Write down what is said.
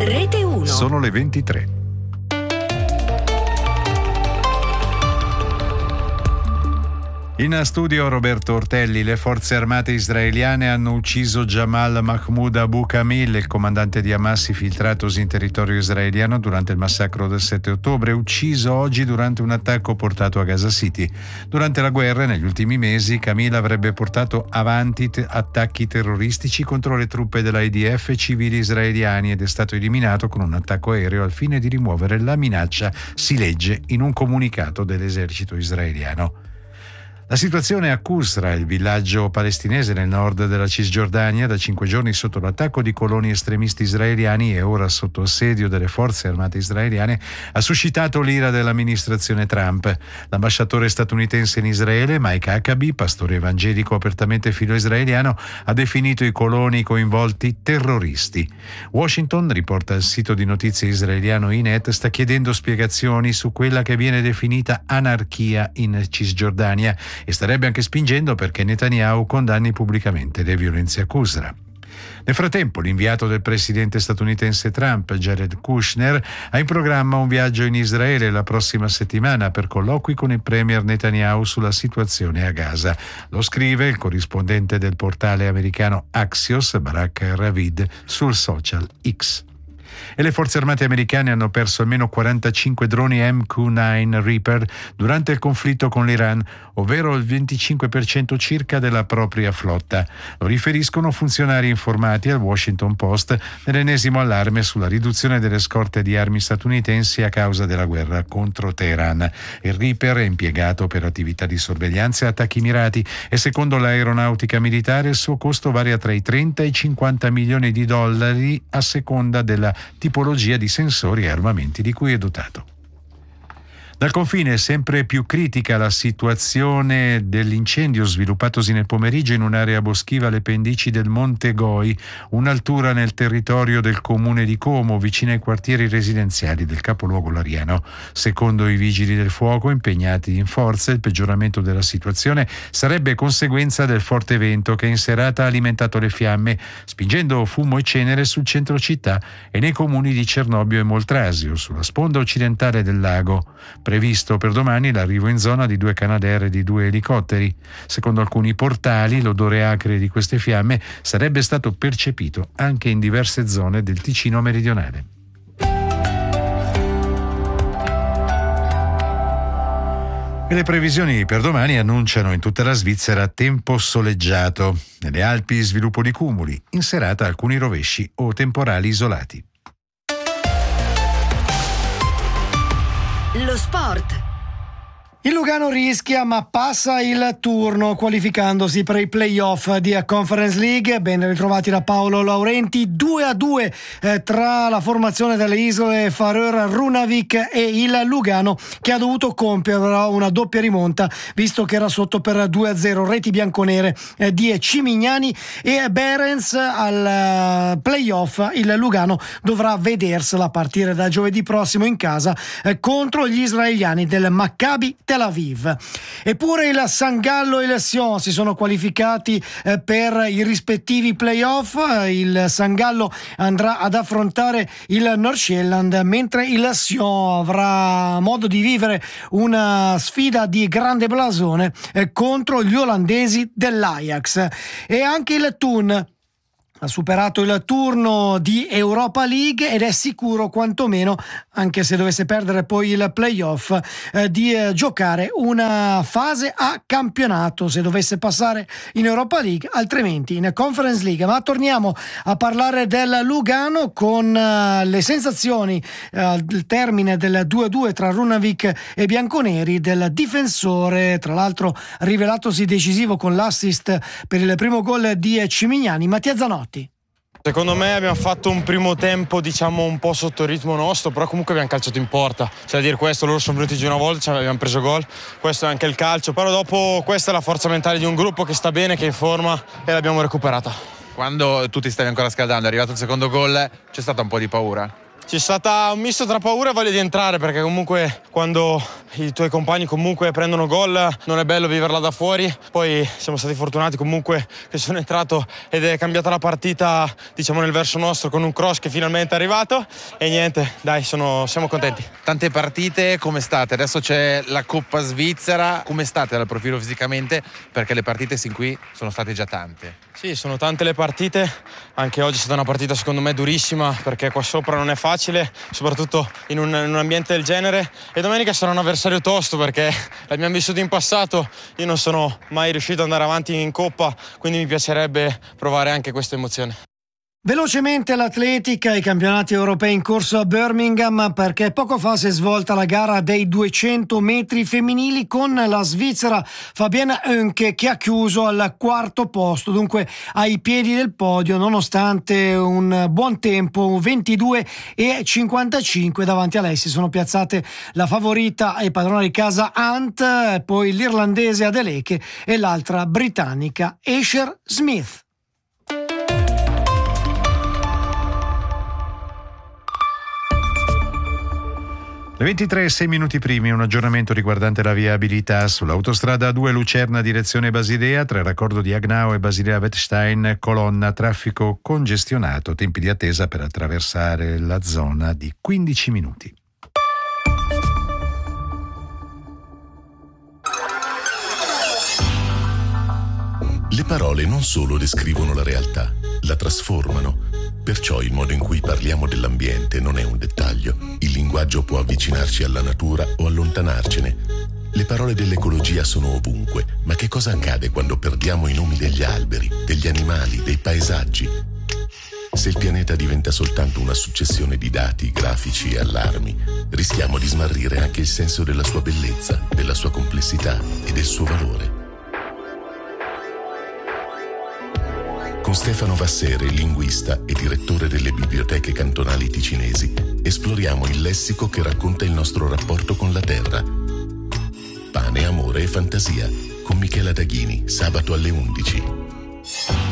Rete 1. Sono le 23. In studio Roberto Ortelli. Le forze armate israeliane hanno ucciso Jamal Mahmoud Abu Kamil, il comandante di Hamas infiltratosi in territorio israeliano durante il massacro del 7 ottobre, ucciso oggi durante un attacco portato a Gaza City. Durante la guerra, negli ultimi mesi, Kamil avrebbe portato avanti attacchi terroristici contro le truppe dell'IDF e civili israeliani ed è stato eliminato con un attacco aereo al fine di rimuovere la minaccia, si legge in un comunicato dell'esercito israeliano. La situazione a Qusra, il villaggio palestinese nel nord della Cisgiordania, da 5 giorni sotto l'attacco di coloni estremisti israeliani e ora sotto assedio delle forze armate israeliane, ha suscitato l'ira dell'amministrazione Trump. L'ambasciatore statunitense in Israele, Mike Huckabee, pastore evangelico apertamente filo-israeliano, ha definito i coloni coinvolti terroristi. Washington, riporta il sito di notizie israeliano Ynet, sta chiedendo spiegazioni su quella che viene definita anarchia in Cisgiordania e starebbe anche spingendo perché Netanyahu condanni pubblicamente le violenze a Qusra. Nel frattempo, l'inviato del presidente statunitense Trump, Jared Kushner, ha in programma un viaggio in Israele la prossima settimana per colloqui con il premier Netanyahu sulla situazione a Gaza. Lo scrive il corrispondente del portale americano Axios, Barak Ravid, sul social X. E le forze armate americane hanno perso almeno 45 droni MQ-9 Reaper durante il conflitto con l'Iran, ovvero il 25% circa della propria flotta. Lo riferiscono funzionari informati al Washington Post nell'ennesimo allarme sulla riduzione delle scorte di armi statunitensi a causa della guerra contro Teheran. Il Reaper è impiegato per attività di sorveglianza e attacchi mirati e secondo l'aeronautica militare il suo costo varia tra i 30 e i 50 milioni di dollari a seconda della tipologia di sensori e armamenti di cui è dotato. Dal confine è sempre più critica la situazione dell'incendio sviluppatosi nel pomeriggio in un'area boschiva alle pendici del Monte Goi, un'altura nel territorio del comune di Como, vicino ai quartieri residenziali del capoluogo lariano. Secondo i vigili del fuoco impegnati in forze, il peggioramento della situazione sarebbe conseguenza del forte vento che in serata ha alimentato le fiamme, spingendo fumo e cenere sul centro città e nei comuni di Cernobbio e Moltrasio, sulla sponda occidentale del lago. Previsto per domani l'arrivo in zona di 2 Canadair e di 2 elicotteri. Secondo alcuni portali, l'odore acre di queste fiamme sarebbe stato percepito anche in diverse zone del Ticino meridionale. E le previsioni per domani annunciano in tutta la Svizzera tempo soleggiato. Nelle Alpi sviluppo di cumuli, in serata alcuni rovesci o temporali isolati. Lo sport. Il Lugano rischia ma passa il turno qualificandosi per i play-off di Conference League. Ben ritrovati da Paolo Laurenti. 2-2 tra la formazione delle isole Faroe Runavik e il Lugano, che ha dovuto compiere una doppia rimonta visto che era sotto per 2-0. Reti bianconere di Cimignani e Berens. Al play-off il Lugano dovrà vedersela a partire da giovedì prossimo in casa contro gli israeliani del Maccabi Tel Aviv. Eppure il San Gallo e il Sion si sono qualificati per i rispettivi playoff. Il San Gallo andrà ad affrontare il Nordsjælland, mentre il Sion avrà modo di vivere una sfida di grande blasone contro gli olandesi dell'Ajax. E anche il Thun ha superato il turno di Europa League ed è sicuro, quantomeno, anche se dovesse perdere poi il playoff, di giocare una fase a campionato se dovesse passare in Europa League, altrimenti in Conference League. Ma torniamo a parlare del Lugano con le sensazioni al termine del 2-2 tra Runavik e bianconeri del difensore, tra l'altro rivelatosi decisivo con l'assist per il primo gol di Cimignani, Mattia Zanotti. Secondo me abbiamo fatto un primo tempo diciamo un po' sotto il ritmo nostro, però comunque abbiamo calciato in porta. C'è da dire questo, loro sono venuti giù una volta, abbiamo preso gol, questo è anche il calcio, però dopo questa è la forza mentale di un gruppo che sta bene, che è in forma e l'abbiamo recuperata. Quando tu ti stavi ancora scaldando, è arrivato il secondo gol, c'è stata un po' di paura? C'è stata un misto tra paura e voglia di entrare, perché comunque quando i tuoi compagni comunque prendono gol, non è bello viverla da fuori. Poi siamo stati fortunati comunque che sono entrato ed è cambiata la partita, diciamo, nel verso nostro con un cross che finalmente è arrivato e niente, dai, siamo contenti. Tante partite, come state? Adesso c'è la Coppa Svizzera, come state dal profilo fisicamente? Perché le partite sin qui sono state già tante. Sì, sono tante le partite, anche oggi è stata una partita secondo me durissima perché qua sopra non è facile, soprattutto in un ambiente del genere, e domenica sarà un avversario tosto perché l'abbiamo vissuto in passato, io non sono mai riuscito ad andare avanti in Coppa, quindi mi piacerebbe provare anche questa emozione. Velocemente l'atletica, i campionati europei in corso a Birmingham, perché poco fa si è svolta la gara dei 200 metri femminili con la svizzera Fabienne Oenke che ha chiuso al quarto posto, dunque ai piedi del podio nonostante un buon tempo, 22,55. Davanti a lei si sono piazzate la favorita e padrona di casa Ant, poi l'irlandese Adeleke e l'altra britannica Asher Smith. Le 23 e 6 minuti primi, un aggiornamento riguardante la viabilità sull'autostrada A2 Lucerna direzione Basilea, tra il raccordo di Agnao e Basilea-Wettstein, colonna traffico congestionato, tempi di attesa per attraversare la zona di 15 minuti. Le parole non solo descrivono la realtà, la trasformano. Perciò il modo in cui parliamo dell'ambiente non è un dettaglio. Il linguaggio può avvicinarci alla natura o allontanarcene. Le parole dell'ecologia sono ovunque, ma che cosa accade quando perdiamo i nomi degli alberi, degli animali, dei paesaggi? Se il pianeta diventa soltanto una successione di dati, grafici e allarmi, rischiamo di smarrire anche il senso della sua bellezza, della sua complessità e del suo valore. Con Stefano Vassere, linguista e direttore delle biblioteche cantonali ticinesi, esploriamo il lessico che racconta il nostro rapporto con la terra. Pane, amore e fantasia, con Michela Daghini, sabato alle 11.